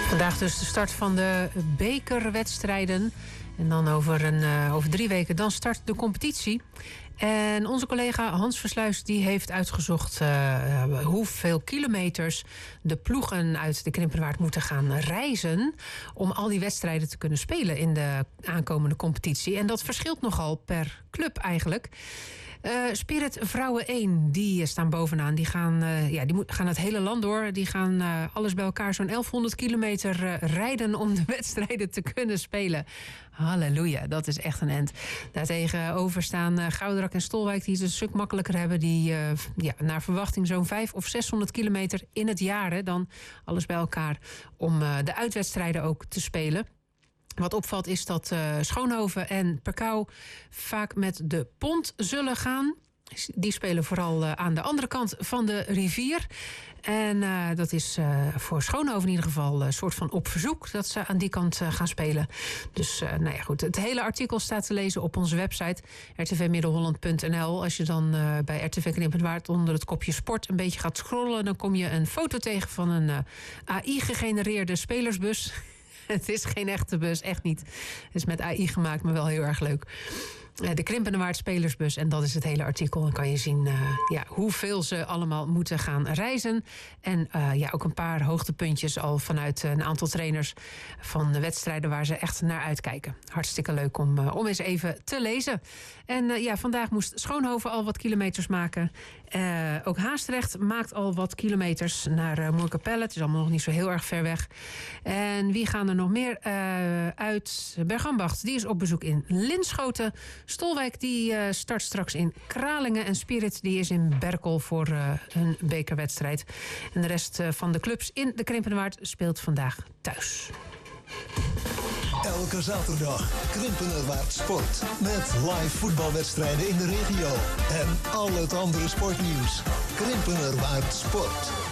Vandaag dus de start van de bekerwedstrijden. En dan over 3 weken dan start de competitie. En onze collega Hans Versluis die heeft uitgezocht hoeveel kilometers de ploegen uit de Krimpenerwaard moeten gaan reizen om al die wedstrijden te kunnen spelen in de aankomende competitie. En dat verschilt nogal per club eigenlijk. Spirit Vrouwen 1, die staan bovenaan. Die gaan het hele land door. Die gaan alles bij elkaar zo'n 1100 kilometer rijden om de wedstrijden te kunnen spelen. Halleluja, dat is echt een end. Daartegenover staan Gouderak en Stolwijk, die het een stuk makkelijker hebben. Die naar verwachting zo'n 500 of 600 kilometer in het jaar. Dan alles bij elkaar om de uitwedstrijden ook te spelen. Wat opvalt is dat Schoonhoven en Perkau vaak met de pont zullen gaan. Die spelen vooral aan de andere kant van de rivier. En dat is voor Schoonhoven in ieder geval een soort van op verzoek dat ze aan die kant gaan spelen. Dus goed. Het hele artikel staat te lezen op onze website rtvmiddelholland.nl. Als je dan bij RTV Krimpenerwaard onder het kopje sport een beetje gaat scrollen, dan kom je een foto tegen van een AI-gegenereerde spelersbus. Het is geen echte bus, echt niet. Het is met AI gemaakt, maar wel heel erg leuk. De Krimpenerwaard spelersbus. En dat is het hele artikel. Dan kan je zien hoeveel ze allemaal moeten gaan reizen. En ook een paar hoogtepuntjes al vanuit een aantal trainers van de wedstrijden waar ze echt naar uitkijken. Hartstikke leuk om eens even te lezen. En vandaag moest Schoonhoven al wat kilometers maken. Ook Haastrecht maakt al wat kilometers naar Moerkapelle. Het is allemaal nog niet zo heel erg ver weg. En wie gaan er nog meer uit? Bergambacht, die is op bezoek in Linschoten. Stolwijk die start straks in Kralingen. En Spirit die is in Berkel voor een bekerwedstrijd. En de rest van de clubs in de Krimpenerwaard speelt vandaag thuis. Elke zaterdag Krimpenerwaard Sport. Met live voetbalwedstrijden in de regio. En al het andere sportnieuws. Krimpenerwaard Sport.